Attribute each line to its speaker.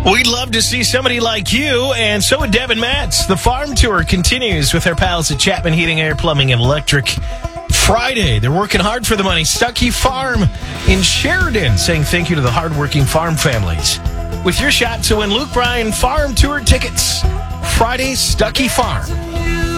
Speaker 1: We'd love to see somebody like you, and so would Deb and Matt. The farm tour continues with our pals at Chapman Heating, Air, Plumbing, and Electric. Friday, they're working hard for the money. Stuckey Farm in Sheridan, saying thank you to the hardworking farm families. With your shot to win Luke Bryan farm tour tickets. Friday, Stuckey Farm.